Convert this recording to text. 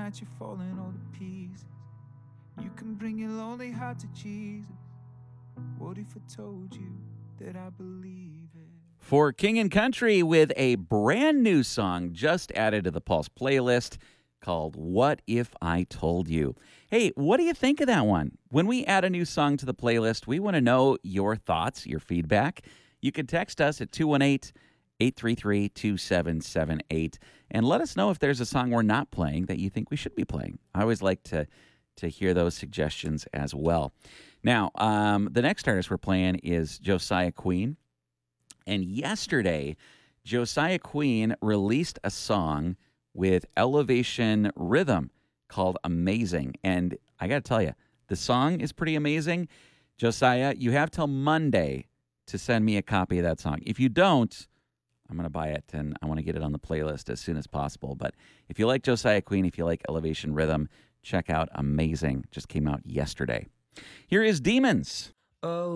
that you're falling all to pieces. You can bring your lonely heart to Jesus. What if I told you that I believe it? For King and Country with a brand new song just added to the Pulse playlist called What If I Told You. Hey, what do you think of that one? When we add a new song to the playlist, we want to know your thoughts, your feedback. You can text us at 218-833-2778 and let us know if there's a song we're not playing that you think we should be playing. I always like to hear those suggestions as well. Now, the next artist we're playing is Josiah Queen. And yesterday, Josiah Queen released a song with Elevation Rhythm called Amazing. And I got to tell you, the song is pretty amazing. Josiah, you have till Monday to send me a copy of that song. If you don't, I'm going to buy it, and I want to get it on the playlist as soon as possible. But if you like Josiah Queen, if you like Elevation Rhythm, check out Amazing. Just came out yesterday. Here is Demons. Oh.